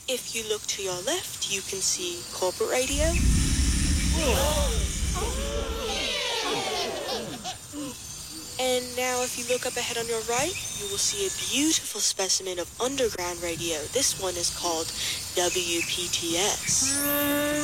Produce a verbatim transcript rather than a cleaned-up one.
If you look to your left, you can see corporate radio. And now if you look up ahead on your right, you will see a beautiful specimen of underground radio. This one is called W P T S.